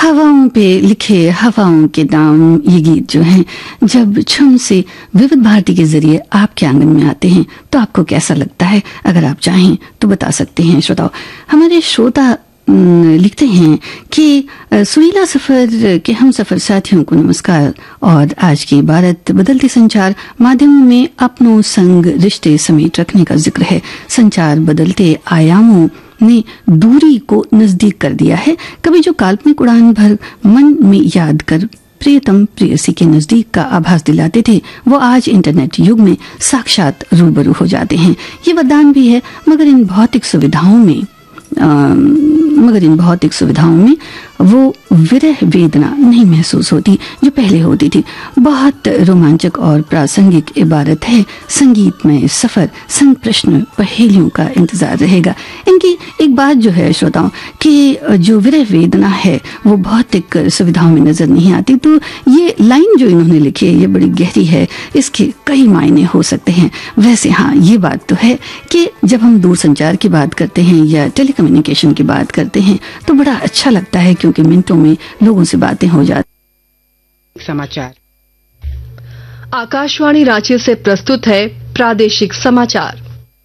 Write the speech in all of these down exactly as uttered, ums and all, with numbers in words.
हवाओं पे लिखे हवाओं के नाम ये गीत जो हैं जब छम से विविध भारती के जरिए आपके आंगन में आते हैं तो आपको कैसा लगता है? अगर आप चाहें तो बता सकते हैं श्रोताओ। हमारे श्रोता लिखते हैं कि सुरीला सफर के हम सफर साथियों को नमस्कार। और आज की भारत बदलते संचार माध्यमों में अपनों संग रिश्ते समेत रखने का जिक्र है। संचार बदलते आयामों ने दूरी को नजदीक कर दिया है। कभी जो काल्पनिक उड़ान भर मन में याद कर प्रियतम प्रेयसी के नजदीक का आभास दिलाते थे, वो आज इंटरनेट युग में साक्षात रूबरू हो जाते हैं। ये वरदान भी है, मगर इन भौतिक सुविधाओं में आ, मगर इन भौतिक सुविधाओं में वो विरह वेदना नहीं महसूस होती जो पहले होती थी। बहुत रोमांचक और प्रासंगिक इबारत है संगीतमय सफर, संग प्रश्न पहेलियों का इंतजार रहेगा। इनकी एक बात जो है श्रोताओं कि जो विरह वेदना है वो भौतिक सुविधाओं में नजर नहीं आती। तो ये लाइन जो इन्होंने लिखी है ये बड़ी गहरी है, इसके कई मायने हो सकते हैं। वैसे हाँ, ये बात तो है कि जब हम दूरसंचार की बात करते हैं या टेलीकम्युनिकेशन की बात करते हैं तो बड़ा अच्छा लगता है, क्योंकि मिनटों में लोगों से बातें हो जाती। समाचार आकाशवाणी रांची से प्रस्तुत है प्रादेशिक समाचार।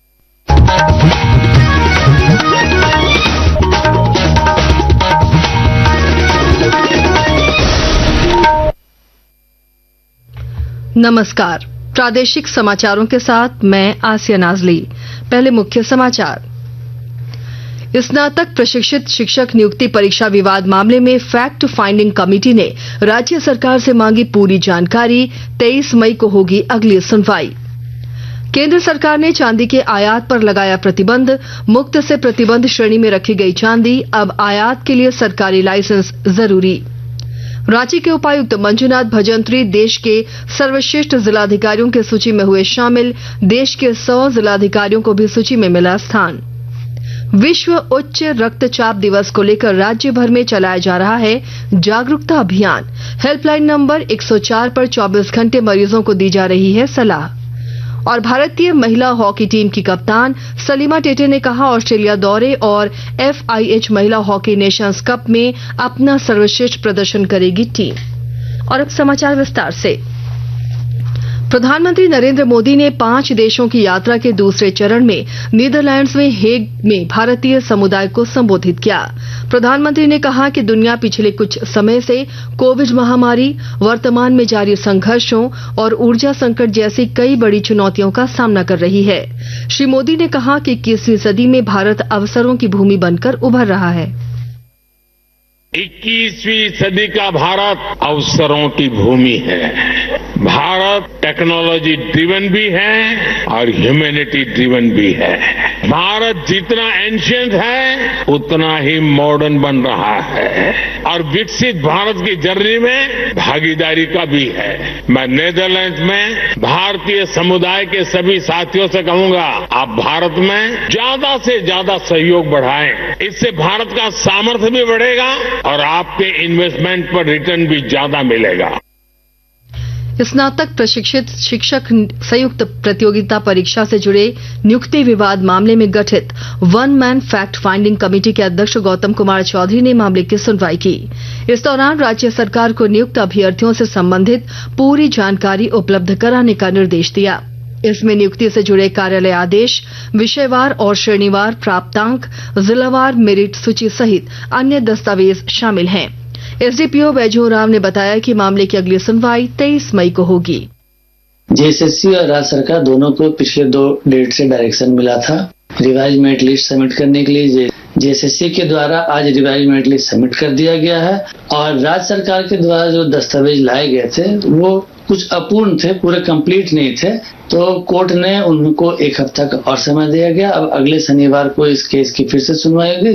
नमस्कार, प्रादेशिक समाचारों के साथ मैं आसिया नाजली। पहले मुख्य समाचार। स्नातक प्रशिक्षित शिक्षक नियुक्ति परीक्षा विवाद मामले में फैक्ट फाइंडिंग कमेटी ने राज्य सरकार से मांगी पूरी जानकारी। तेईस मई को होगी अगली सुनवाई। केंद्र सरकार ने चांदी के आयात पर लगाया प्रतिबंध। मुक्त से प्रतिबंध श्रेणी में रखी गई चांदी अब आयात के लिए सरकारी लाइसेंस जरूरी। रांची के उपायुक्त मंजूनाथ भजंत्री देश के सर्वश्रेष्ठ जिलाधिकारियों की सूची में हुए शामिल। देश के सौ जिलाधिकारियों को भी सूची में मिला स्थान। विश्व उच्च रक्तचाप दिवस को लेकर राज्य भर में चलाया जा रहा है जागरूकता अभियान। हेल्पलाइन नंबर एक सौ चार पर चौबीस घंटे मरीजों को दी जा रही है सलाह। और भारतीय महिला हॉकी टीम की कप्तान सलीमा टेटे ने कहा, ऑस्ट्रेलिया दौरे और एफ आई एच महिला हॉकी नेशंस कप में अपना सर्वश्रेष्ठ प्रदर्शन करेगी टीम। और अब समाचार विस्तार से। प्रधानमंत्री नरेंद्र मोदी ने पांच देशों की यात्रा के दूसरे चरण में नीदरलैंड्स में हेग में भारतीय समुदाय को संबोधित किया। प्रधानमंत्री ने कहा कि दुनिया पिछले कुछ समय से कोविड महामारी, वर्तमान में जारी संघर्षों और ऊर्जा संकट जैसी कई बड़ी चुनौतियों का सामना कर रही है। श्री मोदी ने कहा कि इक्कीसवीं सदी में भारत अवसरों की भूमि बनकर उभर रहा है। इक्कीसवीं सदी का भारत अवसरों की भूमि है। भारत टेक्नोलॉजी ड्रिवन भी है और ह्यूमैनिटी ड्रिवन भी है। भारत जितना एंशिएंट है उतना ही मॉडर्न बन रहा है और विकसित भारत की जर्नी में भागीदारी का भी है। मैं नीदरलैंड्स में भारतीय समुदाय के सभी साथियों से कहूंगा, आप भारत में ज्यादा से ज्यादा सहयोग बढ़ाएं। इससे भारत का सामर्थ्य भी बढ़ेगा और आपके इन्वेस्टमेंट पर रिटर्न भी ज्यादा मिलेगा। स्नातक प्रशिक्षित शिक्षक संयुक्त प्रतियोगिता परीक्षा से जुड़े नियुक्ति विवाद मामले में गठित one man fact finding committee के अध्यक्ष गौतम कुमार चौधरी ने मामले की सुनवाई की। इस दौरान राज्य सरकार को नियुक्त अभ्यर्थियों से संबंधित पूरी जानकारी उपलब्ध कराने का निर्देश दिया। इसमें नियुक्ति से जुड़े कार्यालय आदेश, विषयवार और श्रेणीवार प्राप्तांक, जिलावार मेरिट सूची सहित अन्य दस्तावेज शामिल हैं। एसडीपीओ बैजू राम ने बताया कि मामले की अगली सुनवाई तेईस मई को होगी। जेएसएससी और राज्य सरकार दोनों को पिछले दो डेट से डायरेक्शन मिला था रिवाइज मेरिट लिस्ट सबमिट करने के लिए। जेएसएससी के द्वारा आज रिवाइज मेरिट लिस्ट सबमिट कर दिया गया है और राज्य सरकार के द्वारा जो दस्तावेज लाए गए थे वो कुछ अपूर्ण थे, पूरे कंप्लीट नहीं थे। तो कोर्ट ने उनको एक हफ्ता का और समय दिया गया। अब अगले शनिवार को इस केस की फिर से सुनवाई होगी।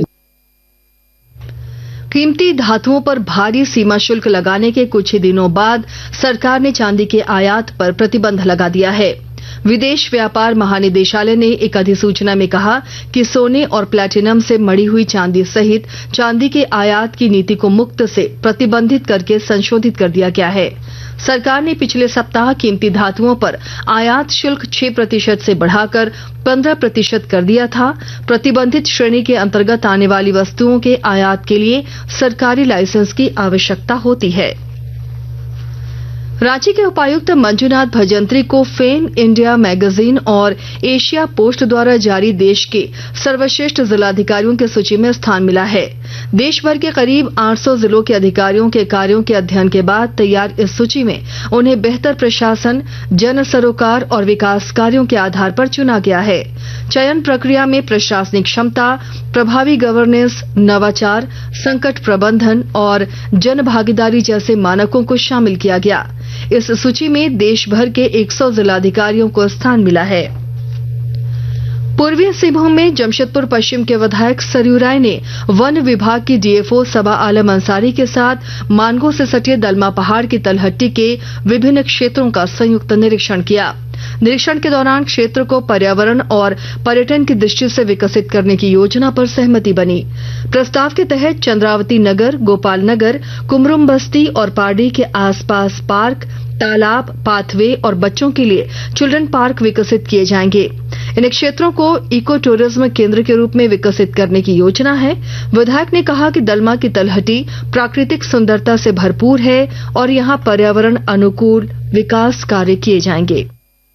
कीमती धातुओं पर भारी सीमा शुल्क लगाने के कुछ ही दिनों बाद सरकार ने चांदी के आयात पर प्रतिबंध लगा दिया है। विदेश व्यापार महानिदेशालय ने एक अधिसूचना में कहा कि सोने और प्लैटिनम से मढ़ी हुई चांदी सहित चांदी के आयात की नीति को मुक्त से प्रतिबंधित करके संशोधित कर दिया गया है। सरकार ने पिछले सप्ताह कीमती धातुओं पर आयात शुल्क छह प्रतिशत से बढ़ाकर पंद्रह प्रतिशत कर दिया था। प्रतिबंधित श्रेणी के अंतर्गत आने वाली वस्तुओं के आयात के लिए सरकारी लाइसेंस की आवश्यकता होती है। रांची के उपायुक्त मंजूनाथ भजंत्री को फेम इंडिया मैगजीन और एशिया पोस्ट द्वारा जारी देश के सर्वश्रेष्ठ जिलाधिकारियों की सूची में स्थान मिला है। देश भर के करीब आठ सौ जिलों के अधिकारियों के कार्यों के अध्ययन के बाद तैयार इस सूची में उन्हें बेहतर प्रशासन, जन सरोकार और विकास कार्यों के आधार पर चुना गया है। चयन प्रक्रिया में प्रशासनिक क्षमता, प्रभावी गवर्नेंस, नवाचार, संकट प्रबंधन और जन भागीदारी जैसे मानकों को शामिल किया गया। इस सूची में देश भर के सौ जिलाधिकारियों को स्थान मिला है। पूर्वी सिंहभूम में जमशेदपुर पश्चिम के विधायक सरयू राय ने वन विभाग की डीएफओ सबा आलम अंसारी के साथ मानगो से सटे दलमा पहाड़ की तलहट्टी के विभिन्न क्षेत्रों का संयुक्त निरीक्षण किया। निरीक्षण के दौरान क्षेत्र को पर्यावरण और पर्यटन की दृष्टि से विकसित करने की योजना पर सहमति बनी। प्रस्ताव के तहत चंद्रावती नगर, गोपाल नगर, कुमरुम बस्ती और पार्डी के आसपास पार्क, तालाब, पाथवे और बच्चों के लिए चिल्ड्रन पार्क विकसित किए जाएंगे। इन क्षेत्रों को इको टूरिज्म केंद्र के रूप में विकसित करने की योजना है। विधायक ने कहा कि दलमा की तलहटी प्राकृतिक सुंदरता से भरपूर है और यहां पर्यावरण अनुकूल विकास कार्य किए जाएंगे।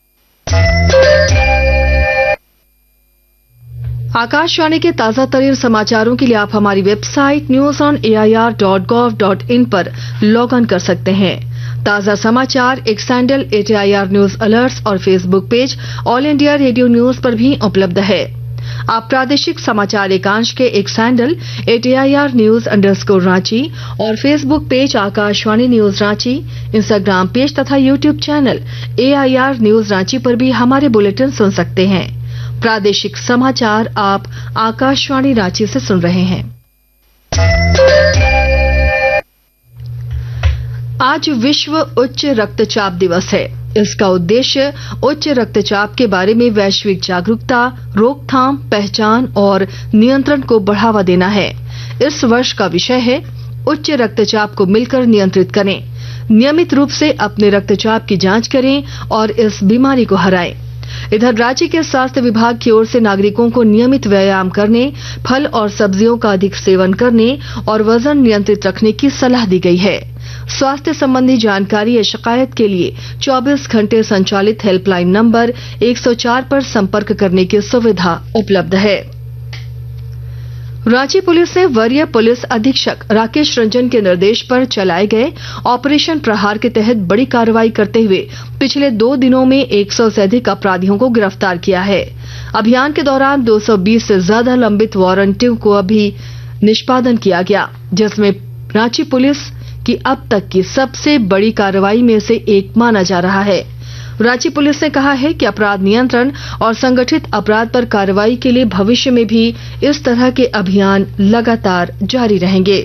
आकाशवाणी के ताजा तरीन समाचारों के लिए आप हमारी website news on A I R dot gov dot in पर लॉग ऑन कर सकते हैं। ताजा समाचार x handle at A I R news alerts और Facebook page all India radio news पर भी उपलब्ध है। आप प्रादेशिक समाचार एकांश के x handle at A I R news underscore Ranchi और Facebook page Akashvani news Ranchi, Instagram page तथा YouTube channel A I R news Ranchi पर भी हमारे बुलेटिन सुन सकते हैं। प्रादेशिक समाचार आप आकाशवाणी रांची से सुन रहे हैं। आज विश्व उच्च रक्तचाप दिवस है। इसका उद्देश्य उच्च रक्तचाप के बारे में वैश्विक जागरूकता, रोकथाम, पहचान और नियंत्रण को बढ़ावा देना है। इस वर्ष का विषय है उच्च रक्तचाप को मिलकर नियंत्रित करें। नियमित रूप से अपने रक्तचाप की जांच करें और इस बीमारी को हराएं। इधर राज्य के स्वास्थ्य विभाग की ओर से नागरिकों को नियमित व्यायाम करने, फल और सब्जियों का अधिक सेवन करने और वजन नियंत्रित रखने की सलाह दी गई है। स्वास्थ्य संबंधी जानकारी या शिकायत के लिए चौबीस घंटे संचालित हेल्पलाइन नंबर एक सौ चार पर संपर्क करने की सुविधा उपलब्ध है। रांची पुलिस ने वरीय पुलिस अधीक्षक राकेश रंजन के निर्देश पर चलाए गए ऑपरेशन प्रहार के तहत बड़ी कार्रवाई करते हुए पिछले दो दिनों में सौ से अधिक अपराधियों को गिरफ्तार किया है। अभियान के दौरान दो सौ बीस से ज्यादा लंबित वारंटियों को अभी निष्पादन किया गया, जिसमें रांची पुलिस की अब तक की सबसे बड़ी कार्रवाई में से एक माना जा रहा है। रांची पुलिस ने कहा है कि अपराध नियंत्रण और संगठित अपराध पर कार्रवाई के लिए भविष्य में भी इस तरह के अभियान लगातार जारी रहेंगे।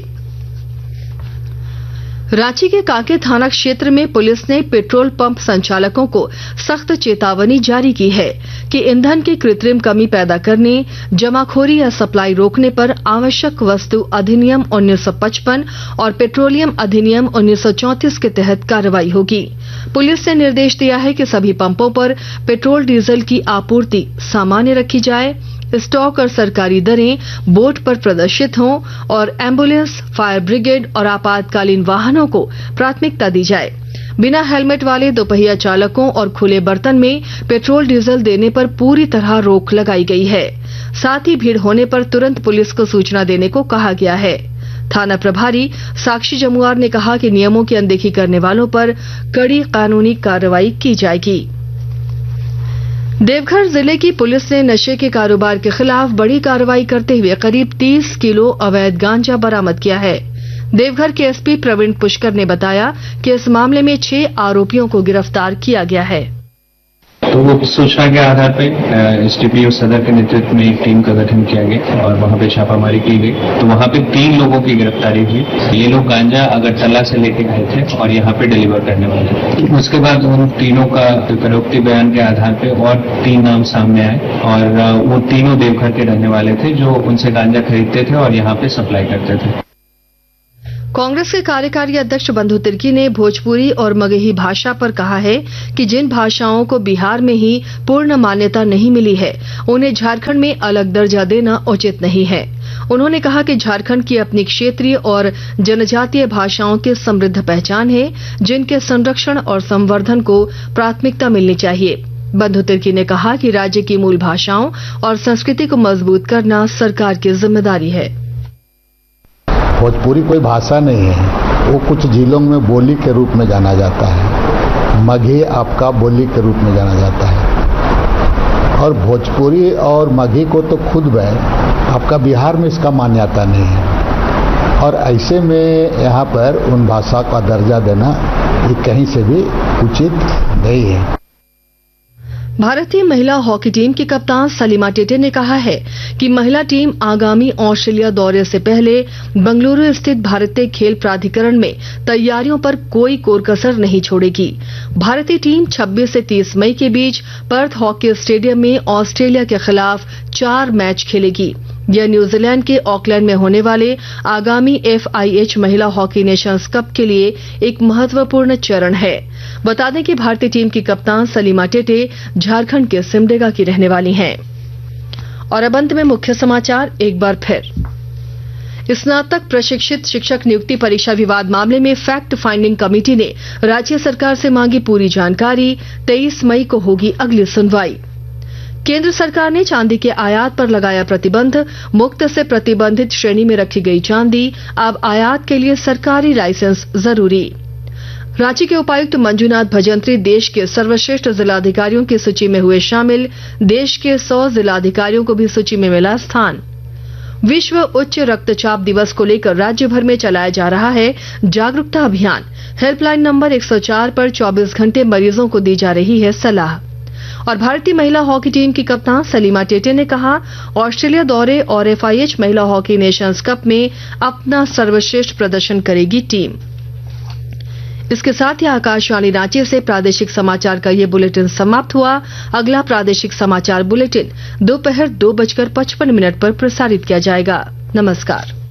रांची के कांके थाना क्षेत्र में पुलिस ने पेट्रोल पंप संचालकों को सख्त चेतावनी जारी की है कि ईंधन की कृत्रिम कमी पैदा करने, जमाखोरी या सप्लाई रोकने पर आवश्यक वस्तु अधिनियम उन्नीस सौ पचपन और पेट्रोलियम अधिनियम उन्नीस सौ चौंतीस के तहत कार्रवाई होगी। पुलिस ने निर्देश दिया है कि सभी पंपों पर पेट्रोल डीजल की आपूर्ति सामान्य रखी जाए, स्टॉक और सरकारी दरें बोर्ड पर प्रदर्शित हों और एम्बुलेंस, फायर ब्रिगेड और आपातकालीन वाहनों को प्राथमिकता दी जाए। बिना हेलमेट वाले दोपहिया चालकों और खुले बर्तन में पेट्रोल डीजल देने पर पूरी तरह रोक लगाई गई है। साथ ही भीड़ होने पर तुरंत पुलिस को सूचना देने को कहा गया है। थाना प्रभारी साक्षी जमुआर ने कहा कि नियमों की अनदेखी करने वालों पर कड़ी कानूनी कार्रवाई की जाएगी। देवघर जिले की पुलिस ने नशे के कारोबार के खिलाफ बड़ी कार्रवाई करते हुए करीब तीस किलो अवैध गांजा बरामद किया है। देवघर के एसपी प्रवीण पुष्कर ने बताया कि इस मामले में छह आरोपियों को गिरफ्तार किया गया है। तो वो सूचना के आधार पर एसडीपीओ सदर के नेतृत्व में एक टीम का गठन किया गया और वहां पे छापामारी की गई। तो वहां पे तीन लोगों की गिरफ्तारी हुई। ये लोग गांजा अगरतला से लेके गए थे और यहाँ पे डिलीवर करने वाले थे। उसके बाद उन तीनों का परोक्ति बयान के आधार पे और तीन नाम सामने आए और वो तीनों देवघर के रहने वाले थे जो उनसे गांजा खरीदते थे और यहाँ पे सप्लाई करते थे। कांग्रेस के कार्यकारी अध्यक्ष बंधु तिर्की ने भोजपुरी और मगही भाषा पर कहा है कि जिन भाषाओं को बिहार में ही पूर्ण मान्यता नहीं मिली है, उन्हें झारखंड में अलग दर्जा देना उचित नहीं है। उन्होंने कहा कि झारखंड की अपनी क्षेत्रीय और जनजातीय भाषाओं की समृद्ध पहचान है, जिनके संरक्षण और संवर्धन को प्राथमिकता मिलनी चाहिए। बंधु तिर्की ने कहा कि राज्य की मूल भाषाओं और संस्कृति को मजबूत करना सरकार की जिम्मेदारी है। भोजपुरी कोई भाषा नहीं है, वो कुछ जिलों में बोली के रूप में जाना जाता है। मगही आपका बोली के रूप में जाना जाता है, और भोजपुरी और मगही को तो खुद वह आपका बिहार में इसका मान्यता नहीं है, और ऐसे में यहाँ पर उन भाषा का दर्जा देना ये कहीं से भी उचित नहीं है। भारतीय महिला हॉकी टीम की कप्तान सलीमा टेटे ने कहा है कि महिला टीम आगामी ऑस्ट्रेलिया दौरे से पहले बंगलुरु स्थित भारतीय खेल प्राधिकरण में तैयारियों पर कोई कोर-कसर नहीं छोड़ेगी। भारतीय टीम छब्बीस से तीस मई के बीच पर्थ हॉकी स्टेडियम में ऑस्ट्रेलिया के खिलाफ चार मैच खेलेगी। यह न्यूजीलैंड के ऑकलैंड में होने वाले आगामी एफ आई एच महिला हॉकी नेशंस कप के लिए एक महत्वपूर्ण चरण है। बता दें कि भारतीय टीम की कप्तान सलीमा टेटे झारखंड के सिमडेगा की रहने वाली हैं। और अब अंत में मुख्य समाचार एक बार फिर। स्नातक प्रशिक्षित शिक्षक नियुक्ति परीक्षा विवाद मामले में फैक्ट फाइंडिंग कमेटी ने राज्य सरकार से मांगी पूरी जानकारी। तेईस मई को होगी अगली सुनवाई। केंद्र सरकार ने चांदी के आयात पर लगाया प्रतिबंध। मुक्त से प्रतिबंधित श्रेणी में रखी गई चांदी अब आयात के लिए सरकारी लाइसेंस जरूरी। रांची के उपायुक्त मंजूनाथ भजंत्री देश के सर्वश्रेष्ठ जिलाधिकारियों की सूची में हुए शामिल। देश के सौ जिलाधिकारियों को भी सूची में मिला स्थान। विश्व उच्च रक्तचाप दिवस को लेकर राज्य भर में चलाया जा रहा है जागरूकता अभियान। हेल्पलाइन नंबर एक सौ चार पर चौबीस घंटे मरीजों को दी जा रही है सलाह। और भारतीय महिला हॉकी टीम की कप्तान सलीमा टेटे ने कहा, ऑस्ट्रेलिया दौरे और एफ आई एच महिला हॉकी नेशंस कप में अपना सर्वश्रेष्ठ प्रदर्शन करेगी टीम। इसके साथ ही आकाशवाणी रांची से प्रादेशिक समाचार का ये बुलेटिन समाप्त हुआ। अगला प्रादेशिक समाचार बुलेटिन दोपहर दो बजकर पचपन मिनट पर प्रसारित किया जाएगा। नमस्कार।